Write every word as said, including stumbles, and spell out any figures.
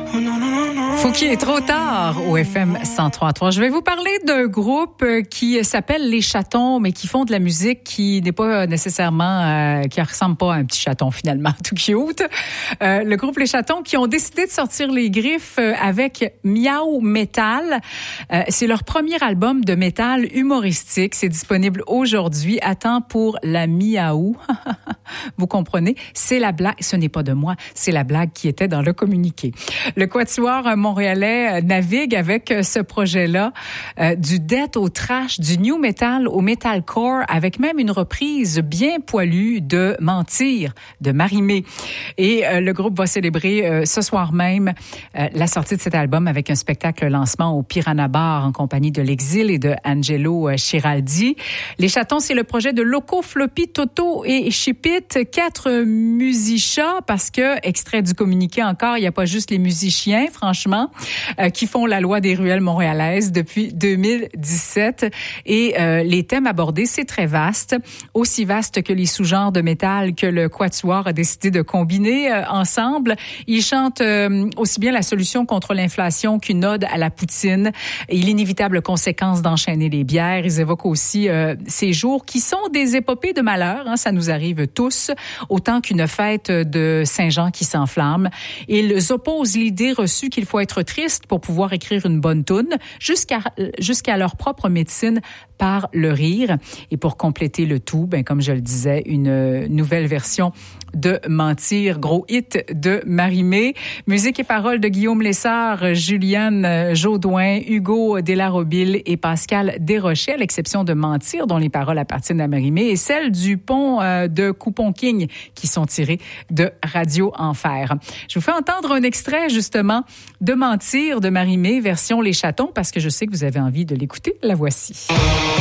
Fouki est trop tard au F M cent trois trois. Je vais vous parler d'un groupe qui s'appelle Les Chatons, mais qui font de la musique qui n'est pas nécessairement, euh, qui ressemble pas à un petit chaton finalement, tout cute. Euh, le groupe Les Chatons qui ont décidé de sortir les griffes avec Miaou Metal. Euh, c'est leur premier album de métal humoristique. C'est disponible aujourd'hui. À temps pour la Miaou. Vous comprenez? C'est la blague. Ce n'est pas de moi. C'est la blague qui était dans le communiqué. Le Quatuor montréalais navigue avec ce projet-là, euh, du death au trash, du new metal au metalcore, avec même une reprise bien poilue de Mentir de Marie-Mé. Et euh, le groupe va célébrer euh, ce soir même euh, la sortie de cet album avec un spectacle lancement au Piranha Bar en compagnie de l'Exil et de Angelo Chiraldi. Les Chatons, c'est le projet de Loco, Floppy, Toto et Chipit, quatre musiciens, parce que, extrait du communiqué encore, il n'y a pas juste les musiciens, franchement, euh, qui font la loi des ruelles montréalaises depuis deux mille dix-sept. Et euh, les thèmes abordés, c'est très vaste, aussi vaste que les sous-genres de métal que le Quatuor a décidé de combiner euh, ensemble. Ils chantent euh, aussi bien la solution contre l'inflation qu'une ode à la poutine et l'inévitable conséquence d'enchaîner les bières. Ils évoquent aussi euh, ces jours qui sont des épopées de malheur, hein, ça nous arrive tous, autant qu'une fête de Saint-Jean qui s'enflamme. Ils opposent l'idée reçue qu'il faut être triste pour pouvoir écrire une bonne toune, jusqu'à jusqu'à leur propre médecine par le rire. Et pour compléter le tout, ben comme je le disais, une nouvelle version de Mentir, gros hit de Marie-Mé. Musique et paroles de Guillaume Lessard, Juliane Jaudoin, Hugo Delarobille et Pascal Desrochers, à l'exception de Mentir, dont les paroles appartiennent à Marie-Mé, et celles du pont euh, de Coupon King, qui sont tirées de Radio Enfer. Je vous fais entendre un extrait, justement, de Mentir de Marie-Mé, version Les Chatons, parce que je sais que vous avez envie de l'écouter. La voici.